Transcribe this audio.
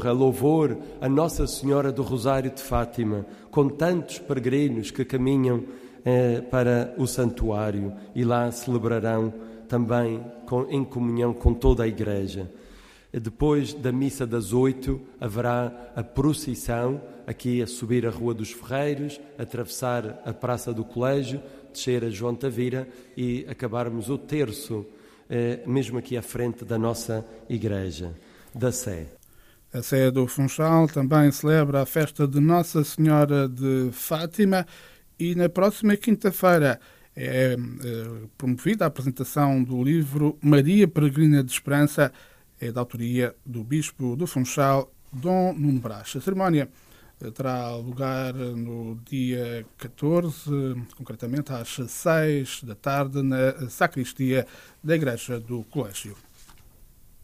A louvor a Nossa Senhora do Rosário de Fátima, com tantos peregrinos que caminham para o santuário e lá celebrarão também em comunhão com toda a Igreja. Depois da missa das 8 haverá a procissão, aqui a subir a Rua dos Ferreiros, atravessar a Praça do Colégio, descer a João Tavira e acabarmos o terço, mesmo aqui à frente da nossa Igreja, da Sé. A Sé do Funchal também celebra a festa de Nossa Senhora de Fátima e na próxima quinta-feira é promovida a apresentação do livro Maria Peregrina de Esperança, é da autoria do Bispo do Funchal, Dom Nuno Brás. A cerimónia terá lugar no dia 14, concretamente às 6 da tarde, na sacristia da Igreja do Colégio.